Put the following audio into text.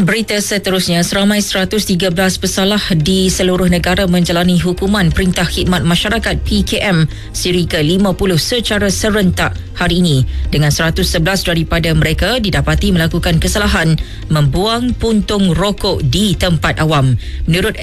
Berita seterusnya, seramai 113 pesalah di seluruh negara menjalani hukuman Perintah Khidmat Masyarakat PKM siri ke-50 secara serentak hari ini, dengan 111 daripada mereka didapati melakukan kesalahan membuang puntung rokok di tempat awam. Menurut